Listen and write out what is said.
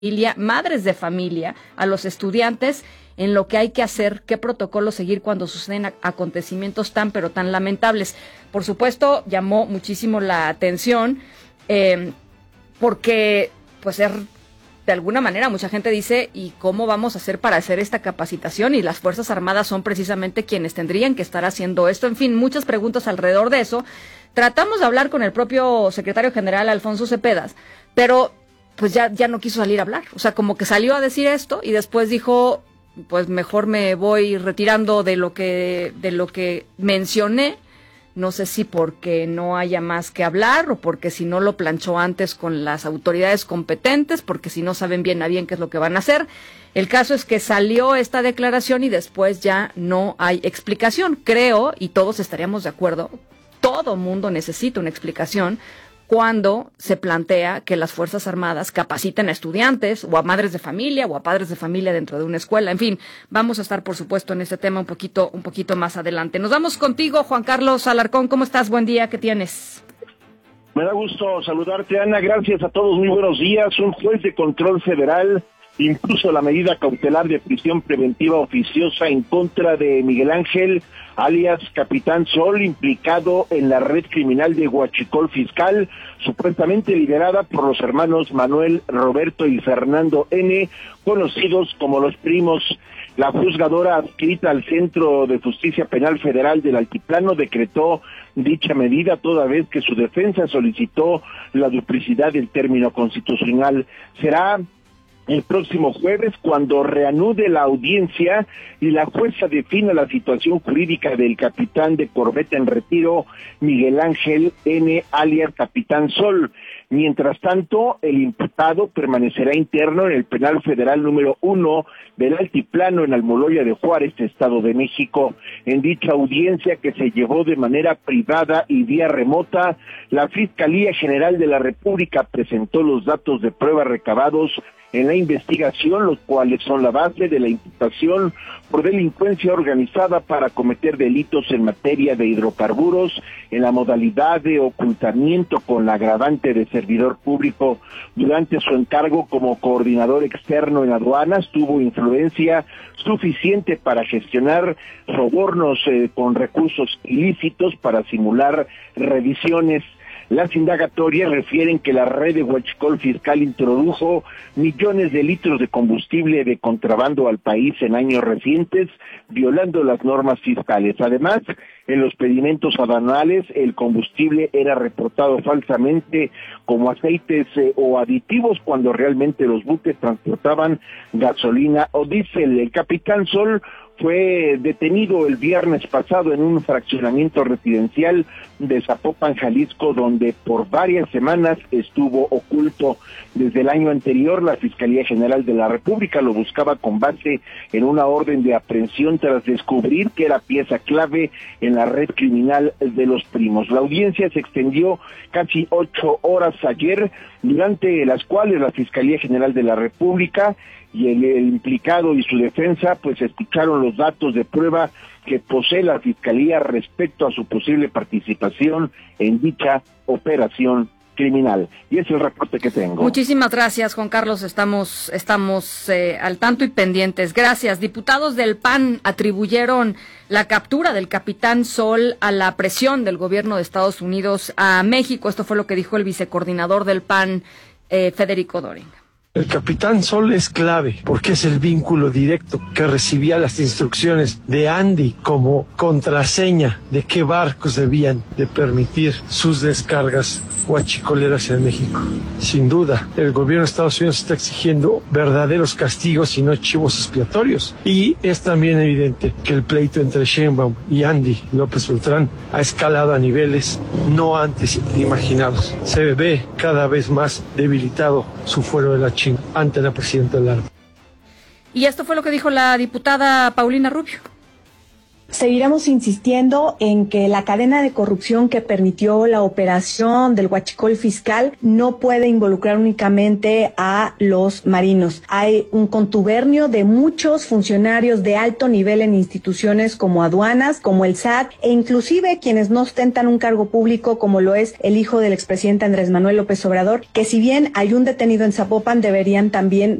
madres de familia, a los estudiantes en lo que hay que hacer, qué protocolo seguir cuando suceden acontecimientos tan pero tan lamentables. Por supuesto, llamó muchísimo la atención porque pues de alguna manera mucha gente dice, ¿y cómo vamos a hacer para hacer esta capacitación? Y las Fuerzas Armadas son precisamente quienes tendrían que estar haciendo esto. En fin, muchas preguntas alrededor de eso. Tratamos de hablar con el propio secretario general, Alfonso Cepeda, pero pues ya no quiso salir a hablar. O sea, como que salió a decir esto y después dijo, pues mejor me voy retirando de lo que mencioné. No sé si porque no haya más que hablar o porque si no lo planchó antes con las autoridades competentes, porque si no saben bien a bien qué es lo que van a hacer. El caso es que salió esta declaración y después ya no hay explicación. Creo, y todos estaríamos de acuerdo, todo mundo necesita una explicación cuando se plantea que las Fuerzas Armadas capaciten a estudiantes o a madres de familia o a padres de familia dentro de una escuela. En fin, vamos a estar, por supuesto, en este tema un poquito más adelante. Nos vamos contigo, Juan Carlos Alarcón. ¿Cómo estás? Buen día, ¿qué tienes? Me da gusto saludarte, Ana. Gracias a todos, muy buenos días. Un juez de control federal impuso la medida cautelar de prisión preventiva oficiosa en contra de Miguel Ángel, alias Capitán Sol, implicado en la red criminal de Huachicol Fiscal, supuestamente liderada por los hermanos Manuel, Roberto y Fernando N., conocidos como los Primos. La juzgadora adscrita al Centro de Justicia Penal Federal del Altiplano decretó dicha medida toda vez que su defensa solicitó la duplicidad del término constitucional. Será el próximo jueves cuando reanude la audiencia y la jueza defina la situación jurídica del capitán de corbeta en retiro, Miguel Ángel N., alias Capitán Sol. Mientras tanto, el imputado permanecerá interno en el Penal Federal número 1 del Altiplano en Almoloya de Juárez, Estado de México. En dicha audiencia, que se llevó de manera privada y vía remota, la Fiscalía General de la República presentó los datos de prueba recabados en la investigación, los cuales son la base de la imputación por delincuencia organizada para cometer delitos en materia de hidrocarburos en la modalidad de ocultamiento con la agravante de servidor público. Durante su encargo como coordinador externo en aduanas, tuvo influencia suficiente para gestionar sobornos con recursos ilícitos para simular revisiones. Las indagatorias refieren que la red de Huachicol Fiscal introdujo millones de litros de combustible de contrabando al país en años recientes, violando las normas fiscales. Además, en los pedimentos aduanales, el combustible era reportado falsamente como aceites o aditivos cuando realmente los buques transportaban gasolina o diésel. El Capitán Sol fue detenido el viernes pasado en un fraccionamiento residencial de Zapopan, Jalisco, donde por varias semanas estuvo oculto. Desde el año anterior, la Fiscalía General de la República lo buscaba con base en una orden de aprehensión tras descubrir que era pieza clave en la red criminal de los Primos. La audiencia se extendió casi 8 horas ayer, durante las cuales la Fiscalía General de la República y el implicado y su defensa pues escucharon los datos de prueba que posee la Fiscalía respecto a su posible participación en dicha operación criminal. Y ese es el reporte que tengo. Muchísimas gracias, Juan Carlos. Estamos al tanto y pendientes. Gracias. Diputados del PAN atribuyeron la captura del Capitán Sol a la presión del gobierno de Estados Unidos a México. Esto fue lo que dijo el vicecoordinador del PAN, Federico Doring. El Capitán Sol es clave porque es el vínculo directo que recibía las instrucciones de Andy como contraseña de qué barcos debían de permitir sus descargas huachicoleras en México. Sin duda, el gobierno de Estados Unidos está exigiendo verdaderos castigos y no chivos expiatorios. Y es también evidente que el pleito entre Sheinbaum y Andy López Beltrán ha escalado a niveles no antes imaginados. Se ve cada vez más debilitado su fuero de la ante la presidenta de la República. Y esto fue lo que dijo la diputada Paulina Rubio. Seguiremos insistiendo en que la cadena de corrupción que permitió la operación del huachicol fiscal no puede involucrar únicamente a los marinos. Hay un contubernio de muchos funcionarios de alto nivel en instituciones como aduanas, como el SAT, e inclusive quienes no ostentan un cargo público, como lo es el hijo del expresidente Andrés Manuel López Obrador, que si bien hay un detenido en Zapopan, deberían también